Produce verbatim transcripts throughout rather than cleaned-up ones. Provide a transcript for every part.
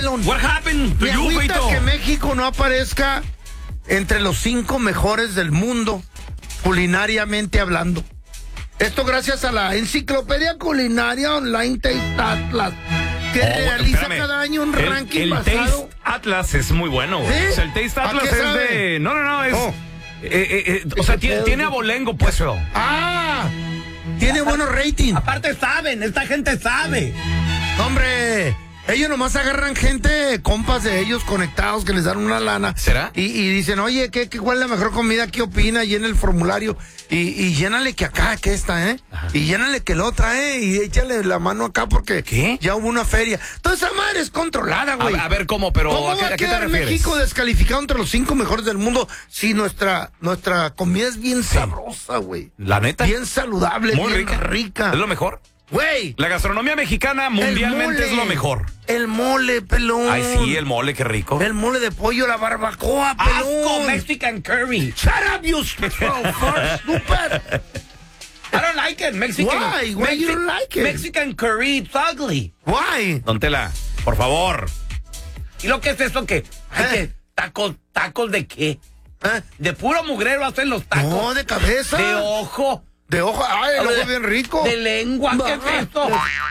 pelón. What happened to Me you, agüita Feito? que México no aparezca entre los cinco mejores del mundo, culinariamente hablando. Esto gracias a la enciclopedia culinaria online Taste Atlas, que Oh, realiza espérame. cada año un El- ranking el, basado. Taste Atlas es muy bueno, güey. ¿Sí? O sea, el Taste ¿A Atlas qué es sabe? de... No, no, no, es... Oh. eh, eh, eh, o sea, tiene, tiene abolengo, pues, feo. ¡Ah! Tiene buenos ratings. Aparte saben, esta gente sabe. Hombre, ellos nomás agarran gente, compas de ellos conectados que les dan una lana. ¿Será? Y, y dicen, oye, ¿qué, qué, ¿cuál es la mejor comida? ¿Qué opina? Llena el formulario. Y, y llénale que acá, que esta, ¿eh? Ajá. Y llénale que la otra, ¿eh? Y échale la mano acá porque ¿Qué? ya hubo una feria. Toda esa madre es controlada, A, güey. a ver, ¿cómo? Pero, ¿Cómo ¿a qué, va a a qué te quedar refieres? México descalificado entre los cinco mejores del mundo si nuestra, nuestra comida es bien sabrosa, güey? La neta. Bien saludable, Muy bien rica. rica. Es lo mejor. Güey. La gastronomía mexicana El mundialmente mole. es lo mejor. El mole, pelón. Ay, sí, el mole, qué rico. El mole de pollo, la barbacoa, pelón. Asco, Mexican curry. Shut up, you stupid. Stupid. I don't like it. Mexican. Why? Why you don't like it? Mexican curry, it's ugly. Why? Don Tela, por favor. ¿Y lo que es eso que? Hay ¿Eh? que tacos, tacos de qué? ¿Eh? De puro mugrero hacen los tacos. No, de cabeza. De ojo. De ojo. Ay, el ojo de, es bien rico. De lengua, ¿qué es esto?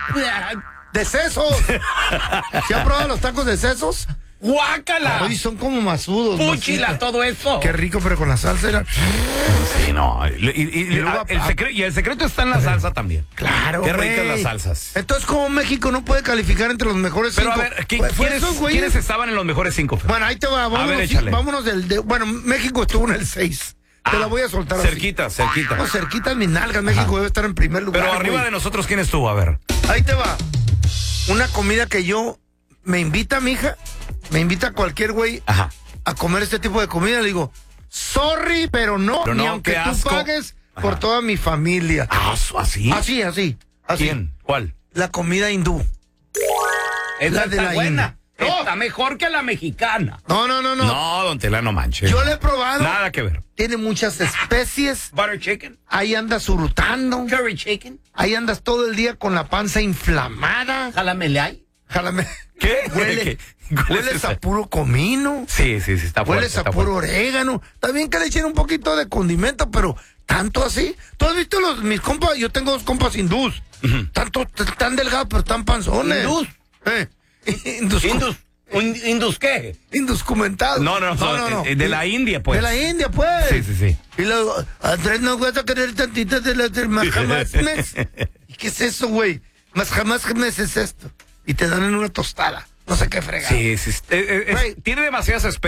De sesos. ¿Se han probado los tacos de sesos? Guácala. Ay, son como masudos. Púchila, masitas. todo eso. Qué rico, pero con la salsa era... Sí, no. Y, y- y- Y luego, ah, el ah, secre- y el secreto está en la salsa también. Claro, Qué güey. ricas las salsas. Entonces, ¿cómo México no puede calificar entre los mejores Pero cinco? a ver, ¿qui- Pues, ¿quiénes, esos güeyes- quiénes estaban en los mejores cinco? Fer? Bueno, ahí te va. Vámonos, ver, échale. vámonos del... de- bueno, México estuvo en el seis. Te Ah, la voy a soltar así. Cerquita, cerquita. No, cerquita en mis nalgas. México debe estar en primer lugar. Pero arriba güey. de nosotros, ¿quién estuvo? A ver. Ahí te va. Una comida que yo... Me invita mi hija, me invita cualquier güey Ajá. a comer este tipo de comida. Le digo, sorry, pero no, Pero ni no, aunque qué tú asco. pagues por Ajá. toda mi familia. Ah, ¿así? Así, así, así. ¿Quién? ¿Cuál? La comida hindú. Esa la de está la buena. India. Está mejor que la mexicana. No, no, no, no. No, don Tela, no manches. Yo le he probado. Nada que ver. Tiene muchas especies. Butter chicken, Ahí andas hurtando. curry chicken, Ahí andas todo el día con la panza inflamada. jalamelay. Jálame. ¿Qué? Huele, ¿Qué? ¿Cuál es hueles esa? a puro comino. Sí, sí, sí, está fuerte. Hueles a está puro fuerte. orégano. También que le echen un poquito de condimento, pero tanto así. ¿Tú has visto los mis compas? Yo tengo dos compas hindús. Tanto, t- tan delgados, pero tan panzones. ¿Hindús? Eh. Hindús. Indus, un- ¿Indus qué? Indocumentados. No, no, no, eh, de la India, pues. De la India, pues. Sí, sí, sí. Y luego, Andrés, no vas a querer tantita de la del más jamás mes. ¿Y qué es eso, güey? Más jamás mes es esto. Y te dan en una tostada. No sé qué fregar. Sí, sí. eh, eh, es- Güey. tiene demasiadas especies.